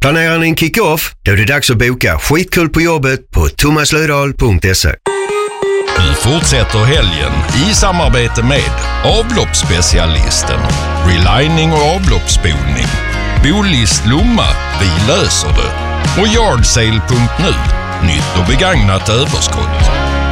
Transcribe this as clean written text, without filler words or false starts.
Planerar ni en kick-off? Då är det dags att boka skitkul på jobbet på thomaslödahl.se. Nu fortsätter helgen i samarbete med avloppsspecialisten, relining och avloppsspolning, Bolist Lomma, vi löser det, och Yardsale.nu, nytt och begagnat överskott.